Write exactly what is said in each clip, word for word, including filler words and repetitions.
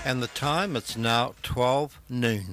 And the time, it's now twelve noon.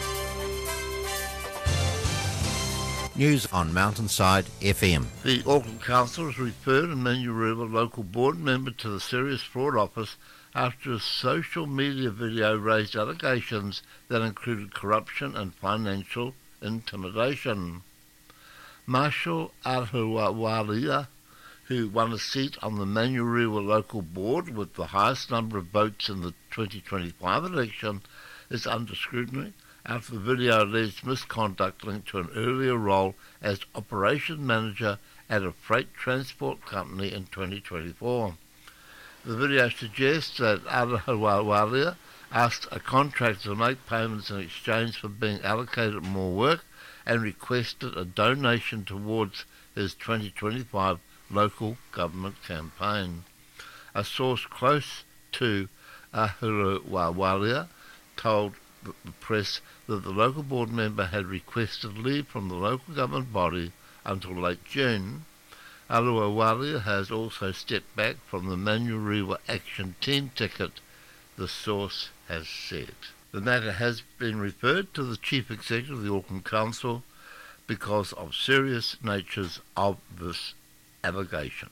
News on Mountainside F M. The Auckland Council has referred a Manurewa local board member to the Serious Fraud Office after a social media video raised allegations that included corruption and financial intimidation. Marshall Ahuawalia, who won a seat on the Manurewa local board with the highest number of votes in the twenty twenty-five election, is under scrutiny after the video alleged misconduct linked to an earlier role as operation manager at a freight transport company in twenty twenty-four. The video suggests that Ahuawalia asked a contractor to make payments in exchange for being allocated more work and requested a donation towards his twenty twenty-five local government campaign. A source close to Ahuawalia told the press that the local board member had requested leave from the local government body until late June. Ahuawalia has also stepped back from the Manurewa Action Team ticket, the source has said. The matter has been referred to the Chief Executive of the Auckland Council because of serious natures of this allegation.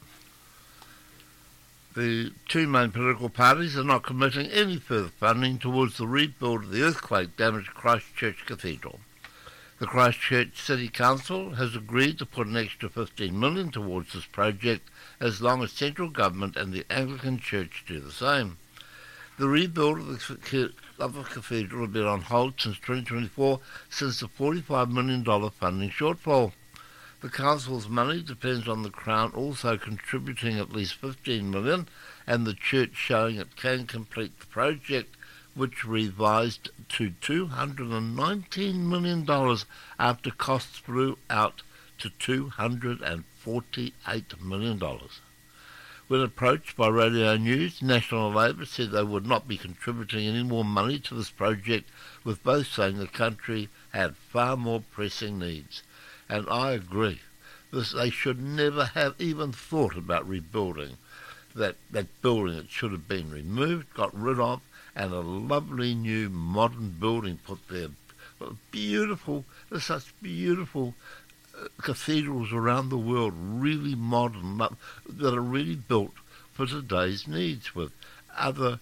The two main political parties are not committing any further funding towards the rebuild of the earthquake-damaged Christchurch Cathedral. The Christchurch City Council has agreed to put an extra fifteen million dollars towards this project as long as central government and the Anglican Church do the same. The rebuild of the, of the cathedral has been on hold since twenty twenty-four, since the forty-five million dollars funding shortfall. The Council's money depends on the Crown also contributing at least fifteen million dollars and the Church showing it can complete the project, which revised to two hundred nineteen million dollars after costs flew out to two hundred forty-eight million dollars. When approached by Radio News, National Labour said they would not be contributing any more money to this project, with both saying the country had far more pressing needs. And I agree. This, they should never have even thought about rebuilding that, that building. It should have been removed, got rid of, and a lovely new modern building put there. Beautiful, there's such beautiful uh, cathedrals around the world, really modern, that are really built for today's needs, with other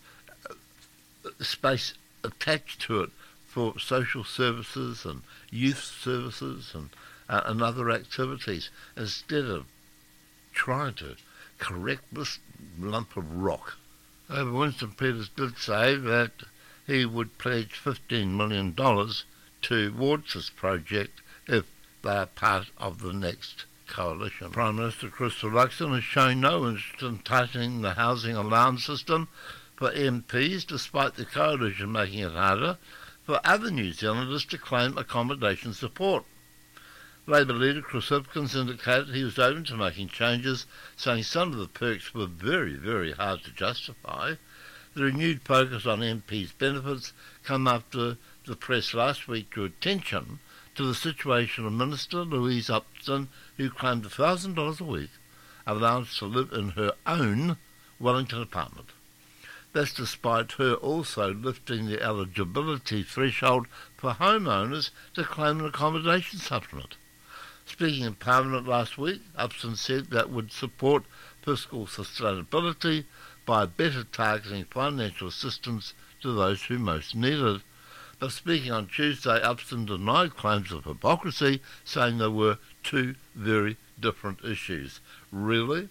uh, space attached to it for social services and youth services and Uh, and other activities, instead of trying to correct this lump of rock. Uh, Winston Peters did say that he would pledge fifteen million dollars towards this project if they are part of the next coalition. Prime Minister Crystal Luxon has shown no interest in tightening the housing allowance system for M Ps, despite the coalition making it harder for other New Zealanders to claim accommodation support. Labour leader Chris Hipkins indicated he was open to making changes, saying some of the perks were very, very hard to justify. The renewed focus on M Ps' benefits come after the press last week drew attention to the situation of Minister Louise Upton, who claimed one thousand dollars a week allowance to live in her own Wellington apartment. That's despite her also lifting the eligibility threshold for homeowners to claim an accommodation supplement. Speaking in Parliament last week, Upton said that would support fiscal sustainability by better targeting financial assistance to those who most need it. But speaking on Tuesday, Upton denied claims of hypocrisy, saying there were two very different issues. Really?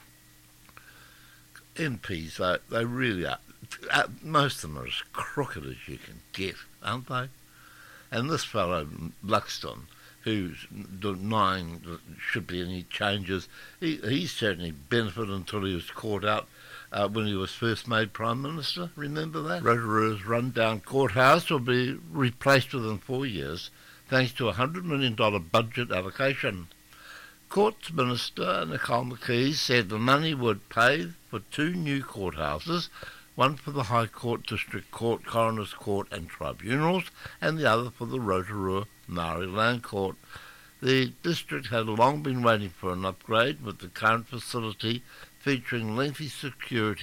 M Ps, they, they really are. Most of them are as crooked as you can get, aren't they? And this fellow, Luxon, who's denying that there should be any changes, he, he certainly benefited until he was caught out uh, when he was first made Prime Minister. Remember that? Rotorua's run-down courthouse will be replaced within four years thanks to a one hundred million dollars budget allocation. Courts Minister Nicole McKee said the money would pay for two new courthouses, one for the High Court, District Court, Coroner's Court and Tribunals, and the other for the Rotorua Maori Land Court. The district had long been waiting for an upgrade, with the current facility featuring lengthy security